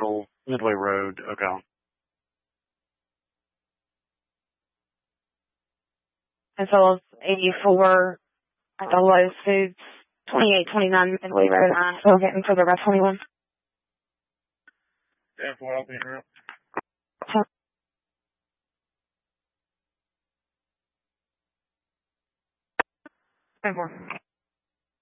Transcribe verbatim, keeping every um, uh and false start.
Central Midway Road, Ocala. As well as eighty-four at the Lowe's Foods, twenty-eight twenty-nine Midway Road, uh, still getting for the rest twenty-one. ten four, I'll be here. ten four.